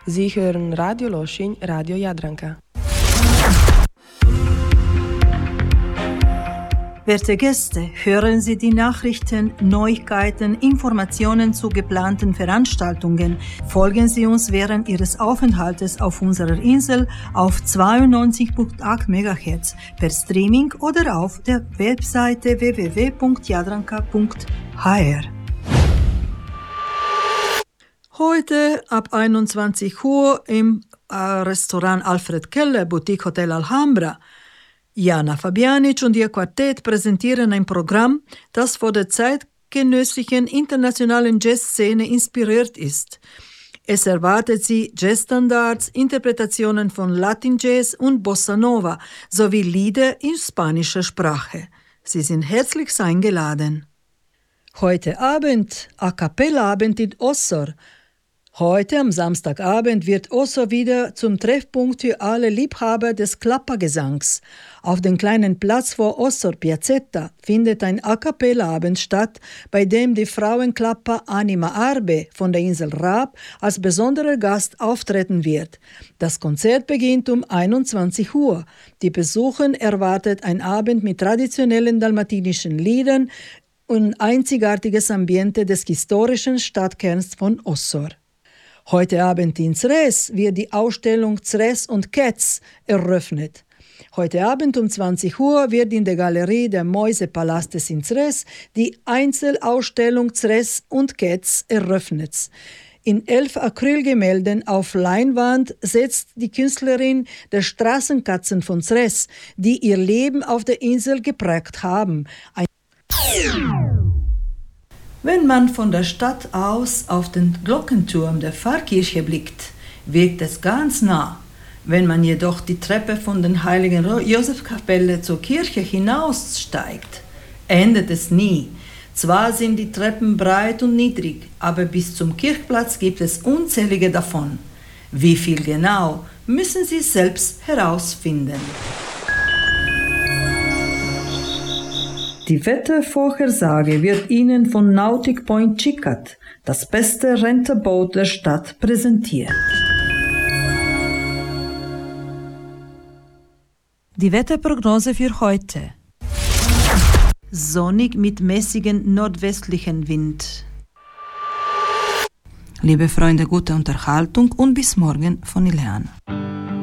Sie hören Radio Loschin, Radio Jadranka. Werte Gäste, hören Sie die Nachrichten, Neuigkeiten, Informationen zu geplanten Veranstaltungen. Folgen Sie uns während Ihres Aufenthaltes auf unserer Insel auf 92.8 MHz per Streaming oder auf der Webseite www.jadranka.hr. Heute ab 21 Uhr im Restaurant Alfred Keller, Boutique Hotel Alhambra. Jana Fabianic und ihr Quartett präsentieren ein Programm, das von der zeitgenössischen internationalen Jazzszene inspiriert ist. Es erwartet sie Jazzstandards, Interpretationen von Latin Jazz und Bossa Nova sowie Lieder in spanischer Sprache. Sie sind herzlich eingeladen. Heute Abend, A Cappella-Abend in Ossor. Heute am Samstagabend wird Ossor wieder zum Treffpunkt für alle Liebhaber des Klappergesangs. Auf dem kleinen Platz vor Ossor Piazzetta findet ein A Cappella-Abend statt, bei dem die Frauenklapper Anima Arbe von der Insel Raab als besonderer Gast auftreten wird. Das Konzert beginnt um 21 Uhr. Die Besucher erwartet ein Abend mit traditionellen dalmatinischen Liedern und einzigartiges Ambiente des historischen Stadtkerns von Ossor. Heute Abend in Zres wird die Ausstellung Zres und Cats eröffnet. Heute Abend um 20 Uhr wird in der Galerie der Mäusepalastes in Zres die Einzelausstellung Zres und Cats eröffnet. In 11 Acrylgemälden auf Leinwand setzt die Künstlerin der Straßenkatzen von Zres, die ihr Leben auf der Insel geprägt haben. Wenn man von der Stadt aus auf den Glockenturm der Pfarrkirche blickt, wirkt es ganz nah. Wenn man jedoch die Treppe von der Heiligen Josefskapelle zur Kirche hinaussteigt, endet es nie. Zwar sind die Treppen breit und niedrig, aber bis zum Kirchplatz gibt es unzählige davon. Wie viel genau, müssen Sie selbst herausfinden. Die Wettervorhersage wird Ihnen von Nautic Point Chicat, das beste Renterboot der Stadt, präsentiert. Die Wetterprognose für heute. Sonnig mit mäßigem nordwestlichen Wind. Liebe Freunde, gute Unterhaltung und bis morgen von Ileana.